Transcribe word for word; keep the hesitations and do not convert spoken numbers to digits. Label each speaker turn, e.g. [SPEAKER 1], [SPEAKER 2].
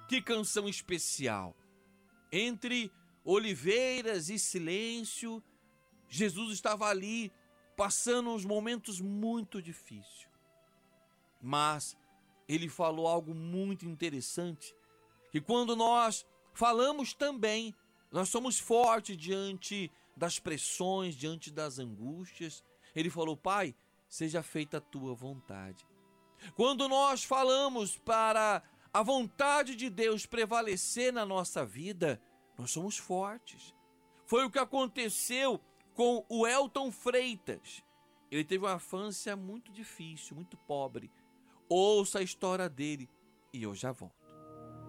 [SPEAKER 1] Que canção especial! Entre oliveiras e silêncio, Jesus estava ali passando uns momentos muito difíceis. Mas ele falou algo muito interessante, que quando nós falamos também, nós somos fortes diante das pressões, diante das angústias. Ele falou: Pai, seja feita a tua vontade. Quando nós falamos para a vontade de Deus prevalecer na nossa vida, nós somos fortes. Foi o que aconteceu com o Elton Freitas. Ele teve uma infância muito difícil, muito pobre. Ouça a história dele e eu já volto.